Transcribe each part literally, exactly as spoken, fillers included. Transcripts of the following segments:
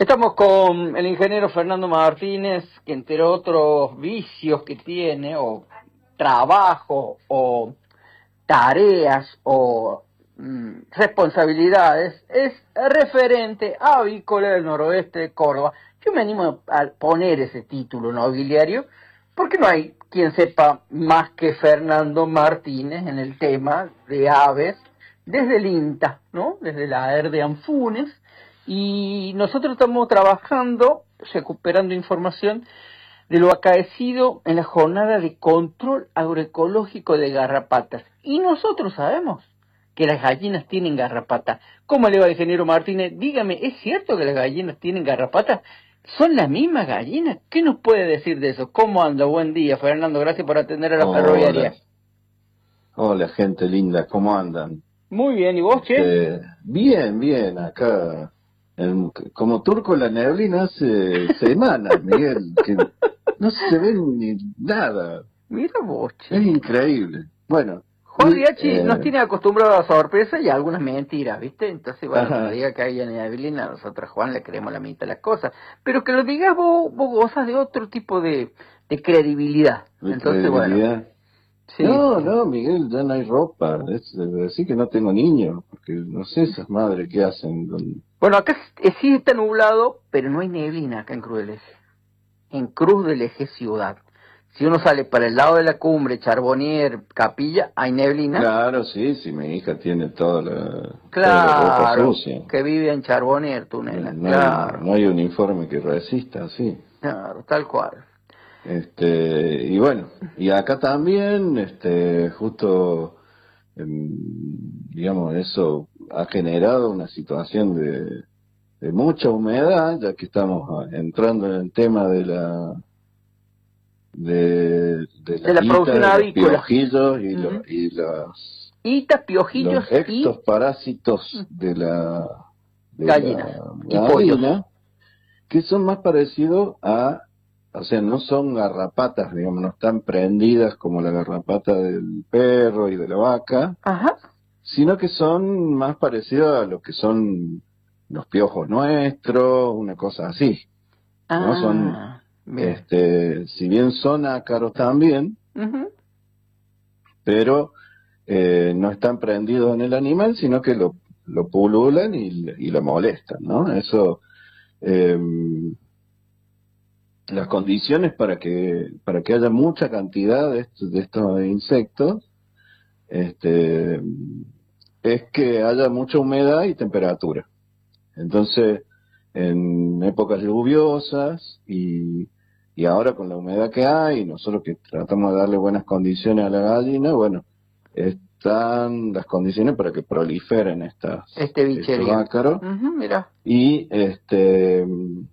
Estamos con el ingeniero Fernando Martínez, que entre otros vicios que tiene, o trabajo, o tareas, o mm, responsabilidades, es referente avícola del noroeste de Córdoba. Yo me animo a poner ese título nobiliario, porque no hay quien sepa más que Fernando Martínez en el tema de aves, desde el INTA, ¿no? Desde la A E R de Anfunes. Y nosotros estamos trabajando, recuperando información de lo acaecido en la jornada de control agroecológico de garrapatas. Y nosotros sabemos que las gallinas tienen garrapatas. ¿Cómo le va, ingeniero Martínez? Dígame, ¿es cierto que las gallinas tienen garrapatas? ¿Son las mismas gallinas? ¿Qué nos puede decir de eso? ¿Cómo anda? Buen día, Fernando. Gracias por atender a la Hola. ferroviaria. Hola, gente linda. ¿Cómo andan? Muy bien. ¿Y vos, che? Eh, bien, bien. Acá, en, como turco la neblina hace semanas, Miguel, que no se ve ni nada. Mira vos, che. Es increíble. Bueno. Juan y, Riachi eh, nos tiene acostumbrado a sorpresas y a algunas mentiras, ¿viste? Entonces, bueno, ajá. cuando diga que hay neblina, nosotros, Juan, le creemos la mitad de las cosas. Pero que lo digas vos, vos gozas de otro tipo de, de credibilidad. ¿De Entonces, credibilidad? bueno. Sí, no, sí. no, Miguel, ya no hay ropa. Es decir que no tengo niños, porque no sé esas madres qué hacen. Con... Bueno, acá sí está nublado, pero no hay neblina acá en Cruz del Eje. En Cruz del Eje Ciudad. Si uno sale para el lado de la cumbre, Charbonnier, Capilla, hay neblina. Claro, sí, sí, mi hija tiene toda la, claro, toda la ropa sucia. Que vive en Charbonnier, tu nena, no, no claro. Hay, no hay uniforme que resista, sí. Claro, tal cual. Este, y bueno, y acá también, este, justo, eh, digamos, eso ha generado una situación de, de mucha humedad, ya que estamos entrando en el tema de la de, de la, de la ita, producción de avícola. Los piojillos y, uh-huh. los, y los, Itas, piojillos los ectoparásitos y... de la, de gallinas la y pollos, gallina, que son más parecidos a, o sea, no son garrapatas, digamos, no están prendidas como la garrapata del perro y de la vaca, ajá, sino que son más parecidos a lo que son los piojos nuestros, una cosa así. ah, ¿no? Son, bien. este, si bien son ácaros también, uh-huh. pero eh, no están prendidos en el animal, sino que lo, lo pululan y, y lo molestan, ¿no? Eso, eh, las condiciones para que para que haya mucha cantidad de estos, de estos insectos, este, es que haya mucha humedad y temperatura. Entonces, en épocas lluviosas y, y ahora con la humedad que hay, nosotros que tratamos de darle buenas condiciones a la gallina, bueno, están las condiciones para que proliferen estas, este estos ácaros. Uh-huh, mira. Y este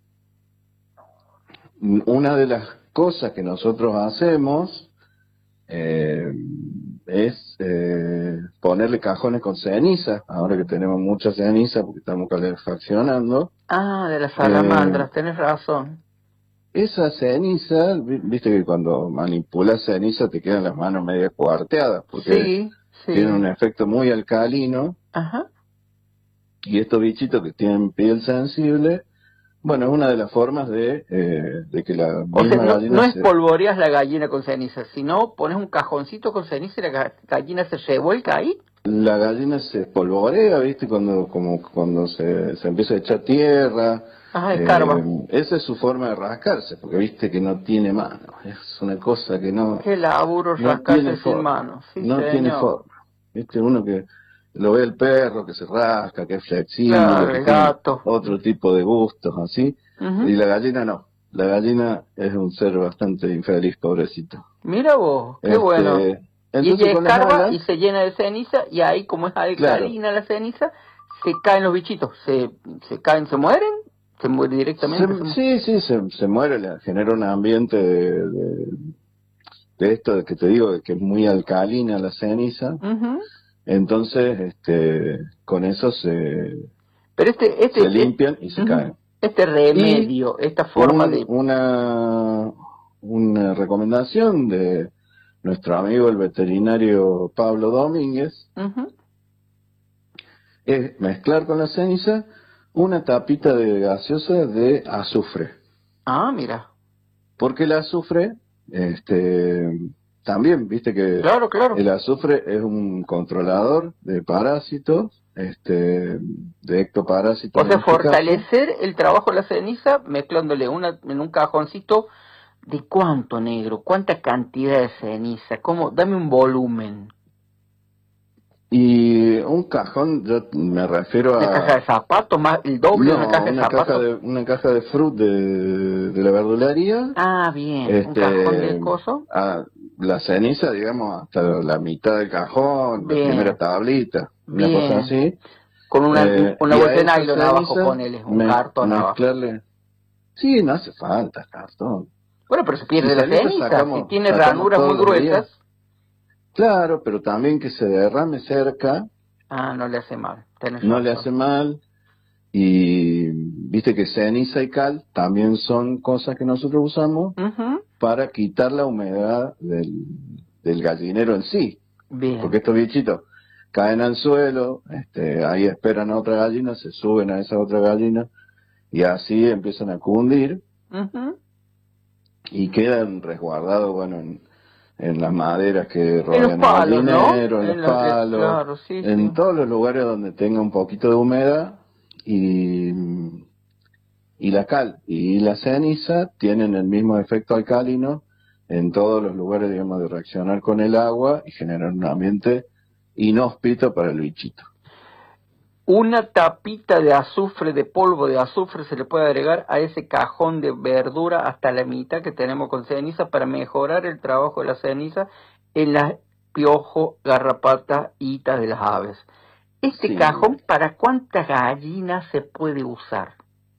una de las cosas que nosotros hacemos eh, es eh, ponerle cajones con ceniza, ahora que tenemos mucha ceniza porque estamos calefaccionando. Ah, de las salamandras, eh, tenés razón. Esa ceniza, viste que cuando manipulas ceniza te quedan las manos medio cuarteadas, porque sí, sí. tiene un efecto muy alcalino. Ajá. Y estos bichitos que tienen piel sensible, bueno, es una de las formas de, eh, de que la misma o sea, no, gallina no se... espolvoreas la gallina con ceniza, sino pones un cajoncito con ceniza y la gallina se revuelca ahí. La gallina se espolvorea, ¿viste? Cuando como cuando se, se empieza a echar tierra. Ajá, escarba. Eh, esa es su forma de rascarse, porque viste que no tiene mano. Es una cosa que no... Qué laburo no rascarse tiene sin forma, manos. Sí, no señor. tiene forma. Viste, uno que lo ve el perro que se rasca, que es flexible, claro, que el tiene gato. otro tipo de gustos, así. Uh-huh. Y la gallina no. La gallina es un ser bastante infeliz, pobrecito. Mira vos, qué este, bueno. Entonces, y ella con escarba las alas, y se llena de ceniza, y ahí, como es alcalina claro. la ceniza, se caen los bichitos. Se, se caen, se mueren, se muere directamente. Se, se sí, sí, se, se muere, genera un ambiente de, de, de esto de que te digo, de que es muy alcalina la ceniza. Uh-huh. Entonces, este, con eso se, Pero este, este, se limpian y se uh-huh. caen. Este remedio, y esta forma un, de... Una, una recomendación de nuestro amigo el veterinario Pablo Domínguez, uh-huh. es mezclar con la ceniza una tapita de gaseosa de azufre. Ah, mira. Porque el azufre, este, también, viste que Claro, claro. el azufre es un controlador de parásitos, este, de ectoparásitos. O sea, en este fortalecer caso. el trabajo de la ceniza mezclándole una en un cajoncito. ¿De cuánto, negro? ¿Cuánta cantidad de ceniza? ¿Cómo? Dame un volumen. Y un cajón, yo me refiero a... ¿Una caja de zapatos? Más el doble no, de una caja de una zapatos? caja de, una caja de fruit de, de la verdulería. Ah, bien. Este, ¿Un cajón de coso? A la ceniza, digamos, hasta la mitad del cajón, Bien. la primera tablita, una Bien. cosa así. Con una, Eh, una y a bolsa de esa nylon abajo, ceniza, ponele, un me- cartón abajo. mezclarle... Sí, no hace falta cartón. Bueno, pero se pierde Si la ceniza ceniza. sacamos- Si tiene sacamos ranuras todos muy los días. gruesas, Claro, pero también que se derrame cerca, ah, no le hace mal. Tenés no le razón. hace mal. Y viste que ceniza y cal también son cosas que nosotros usamos Ujú. para quitar la humedad del, del gallinero en sí. Bien. Porque estos bichitos caen al suelo, este, ahí esperan a otra gallina, se suben a esa otra gallina y así empiezan a cundir Ujú. y quedan resguardados, bueno, en, en las maderas que En los rodean el palos, ¿no? gallinero, en los En los- eh, palos, claro, sí, en sí. todos los lugares donde tenga un poquito de humedad. Y, y la cal y la ceniza tienen el mismo efecto alcalino en todos los lugares, digamos, de reaccionar con el agua y generar un ambiente inhóspito para el bichito. Una tapita de azufre, de polvo de azufre, se le puede agregar a ese cajón de verdura hasta la mitad que tenemos con ceniza para mejorar el trabajo de la ceniza en las piojo, garrapata, hitas de las aves. Este Sí. cajón, ¿para cuántas gallinas se puede usar?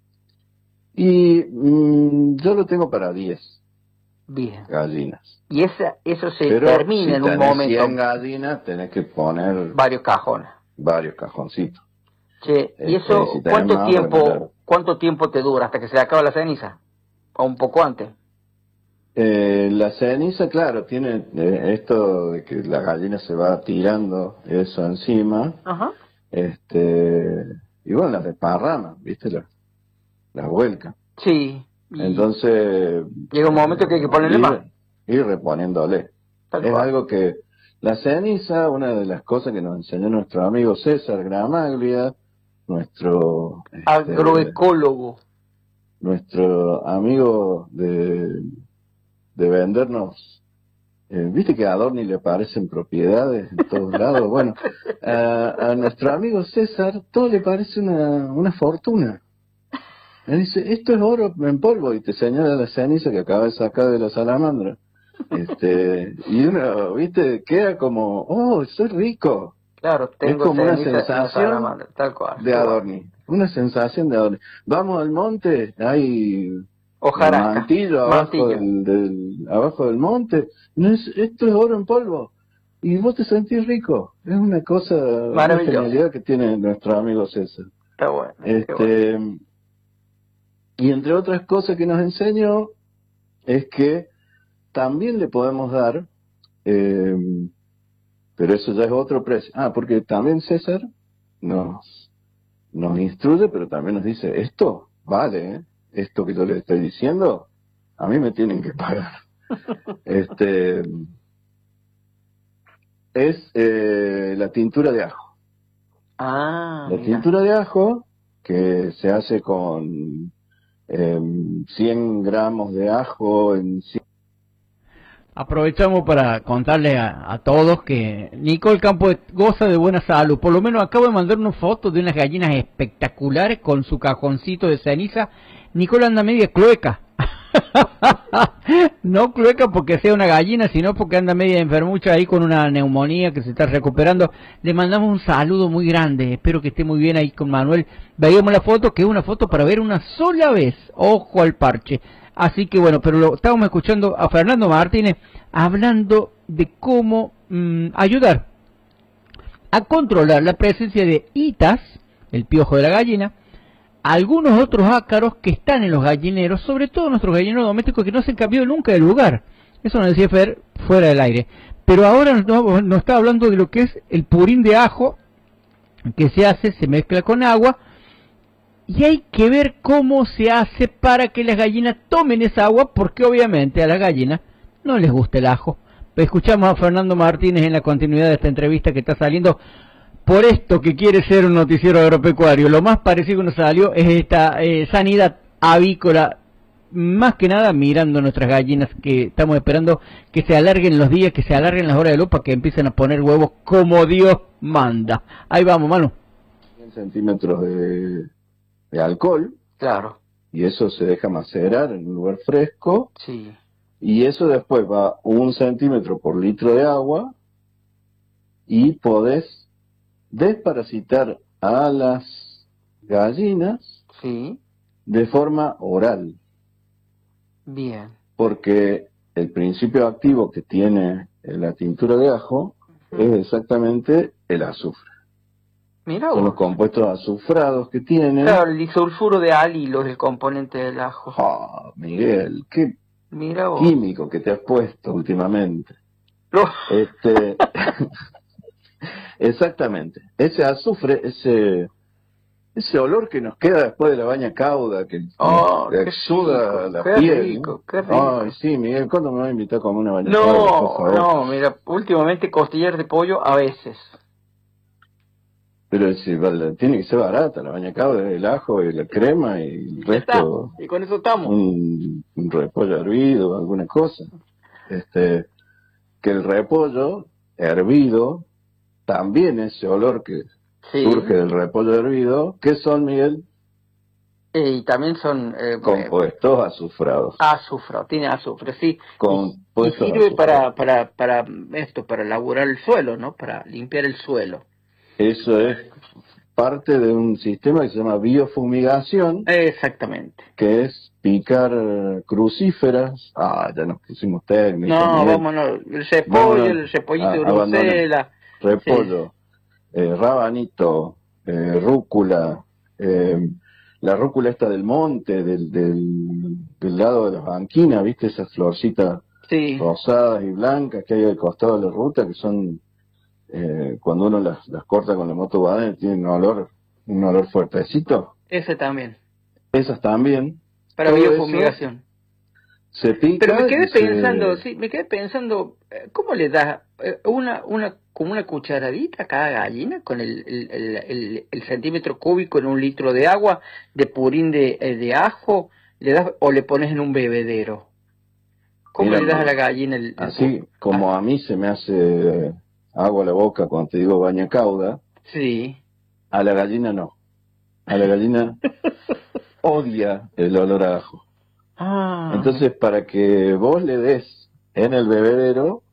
Y mm, yo lo tengo para diez Bien. gallinas. Y esa, eso se Pero termina si en un tenés momento. cien gallinas, tenés que poner Varios cajones. varios cajoncitos. Che, ¿y Este, eso si tenés cuánto más, tiempo bueno, claro. cuánto tiempo te dura hasta que se le acaba la ceniza? ¿O un poco antes? Eh, la ceniza, claro, tiene eh, esto de que la gallina se va tirando eso encima. Ajá. Este, y bueno, las desparrama, ¿viste? Las la vuelca. Sí. Y Entonces... llega un momento que hay que ponerle ir, más. ir reponiéndole. Tal Es cual. algo que... La ceniza, una de las cosas que nos enseñó nuestro amigo César Gramaglia, nuestro... este, Agroecólogo. nuestro amigo de, de vendernos, eh, viste que a Adorni le aparecen propiedades en todos lados. Bueno, a, a nuestro amigo César todo le parece una, una fortuna. Él dice, esto es oro en polvo, y te señala la ceniza que acaba de sacar de la salamandra. Este, y uno, viste, queda como, oh, soy rico. Claro, tengo Es como una ceniza en la sensación salamandra, tal cual. de Adorni. Una sensación de Adorni. Vamos al monte, hay Hojarasca. mantillo abajo Mantillo. del, del, abajo del monte. No es, esto es oro en polvo. Y vos te sentís rico. Es una cosa, una Maravilloso. genialidad que tiene nuestro amigo César. Está bueno. qué Este, bueno. y entre otras cosas que nos enseñó es que también le podemos dar, eh, pero eso ya es otro precio. Ah, porque también César nos, nos instruye, pero también nos dice, esto vale, ¿eh? Esto que yo les estoy diciendo, a mí me tienen que pagar. este Es eh, la tintura de ajo. Ah, La mira. tintura de ajo, que se hace con eh, cien gramos de ajo en cien... Aprovechamos para contarle a, a todos que Nicole Campo goza de buena salud. Por lo menos acabo de mandar una foto de unas gallinas espectaculares con su cajoncito de ceniza. Nicole anda media clueca. No clueca porque sea una gallina, sino porque anda media enfermucha ahí con una neumonía que se está recuperando. Le mandamos un saludo muy grande. Espero que esté muy bien ahí con Manuel. Veíamos la foto, que es una foto para ver una sola vez. Ojo al parche. Así que bueno, pero lo estábamos escuchando a Fernando Martínez hablando de cómo mmm, ayudar a controlar la presencia de hitas, el piojo de la gallina, algunos otros ácaros que están en los gallineros, sobre todo nuestros gallineros domésticos que no se han cambiado nunca de lugar. Eso nos decía Fer fuera del aire. Pero ahora nos, nos está hablando de lo que es el purín de ajo que se hace, se mezcla con agua y hay que ver cómo se hace para que las gallinas tomen esa agua, porque obviamente a las gallinas no les gusta el ajo. Escuchamos a Fernando Martínez en la continuidad de esta entrevista que está saliendo por esto que quiere ser un noticiero agropecuario. Lo más parecido que nos salió es esta eh, sanidad avícola, más que nada mirando nuestras gallinas, que estamos esperando que se alarguen los días, que se alarguen las horas de luz para que empiecen a poner huevos como Dios manda. Ahí vamos, Manu. cien centímetros de, de alcohol. Claro. Y eso se deja macerar en un lugar fresco. Sí. Y eso después va un centímetro por litro de agua y podés desparasitar a las gallinas Sí. de forma oral. Bien. Porque el principio activo que tiene la tintura de ajo uh-huh. es exactamente el azufre. Mira Son vos. los compuestos azufrados que tiene. Claro, el disulfuro de alilo es el componente del ajo. Oh, Miguel, qué Mira vos. químico que te has puesto últimamente. No. Este, exactamente. Ese azufre, ese ese olor que nos queda después de la baña cauda, que oh, te exuda la qué piel. Rico, ¿no? qué rico. Ay, sí, Miguel, ¿cuándo me vas a invitar a comer una baña no, cauda, por favor? No, mira, últimamente costillar de pollo a veces. Pero si, vale, tiene que ser barata la baña cauda, el ajo y la crema y el resto. Y con eso estamos. Un, un repollo hervido, alguna cosa. Este, que el repollo hervido, también ese olor que sí. surge del repollo hervido, ¿qué son, Miguel? Y también son eh, compuestos eh, azufrados. Azufrado, tiene azufre, sí. Compuestos y, y sirve para, para, para esto, para laburar el suelo, ¿no? Para limpiar el suelo. Eso es parte de un sistema que se llama biofumigación. Exactamente. Que es picar crucíferas. Ah, ya nos pusimos técnicos. No, Miguel. vámonos. El repollo, vámonos, el repollito de Bruselas. Repollo, sí. eh, rabanito, eh, rúcula, eh, la rúcula esta del monte, del, del, del lado de las banquinas, ¿viste? Esas florcitas sí. rosadas y blancas que hay al costado de la ruta, que son... Eh, cuando uno las, las corta con la moto Baden tienen un olor, un olor fuertecito. Ese también. Esas también. Para biofumigación. Se pica. Pero me quedé se... pensando, sí, me quedé pensando, ¿cómo le das una, una, como una cucharadita a cada gallina con el, el, el, el, el centímetro cúbico en un litro de agua de purín de, de ajo, le das o le pones en un bebedero? ¿Cómo Mira, le das a la gallina el, el así como ah. a mí se me hace agua a la boca cuando te digo baña cauda. Sí. A la gallina no. A la gallina odia el olor a ajo. Ah. Entonces, para que vos le des en el bebedero,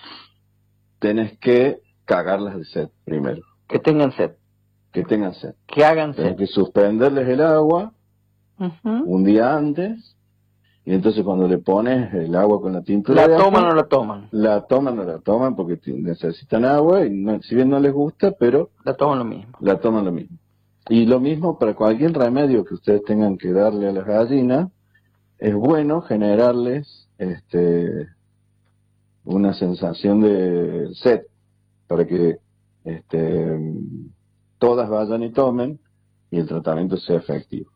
tenés que cagarlas de sed primero. Que tengan sed. Que tengan sed. Que hagan sed. Tenés que suspenderles el agua uh-huh. un día antes. Y entonces cuando le pones el agua con la tintura... ¿La toman o no la toman? La toman o no la toman porque necesitan agua y no, si bien no les gusta, pero... La toman lo mismo. La toman lo mismo. Y lo mismo para cualquier remedio que ustedes tengan que darle a las gallinas, es bueno generarles este una sensación de sed para que este todas vayan y tomen y el tratamiento sea efectivo.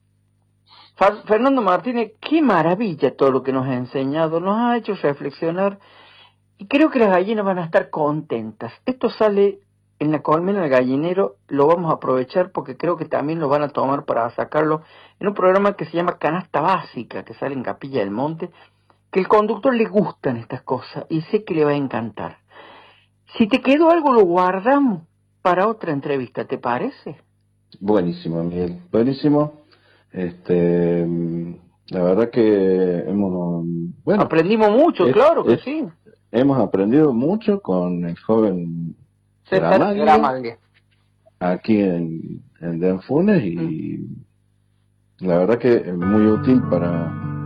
Fernando Martínez, qué maravilla todo lo que nos ha enseñado, nos ha hecho reflexionar y creo que las gallinas van a estar contentas. Esto sale en la colmena del gallinero, lo vamos a aprovechar porque creo que también lo van a tomar para sacarlo en un programa que se llama Canasta Básica, que sale en Capilla del Monte, que el conductor le gustan estas cosas y sé que le va a encantar. Si te quedó algo, lo guardamos para otra entrevista, ¿te parece? Buenísimo, Miguel, buenísimo. Este, la verdad que hemos, bueno, aprendimos mucho, es, claro que es, sí. Hemos aprendido mucho con el joven César Gramaglia aquí en, en Denfunes y mm. la verdad que es muy útil para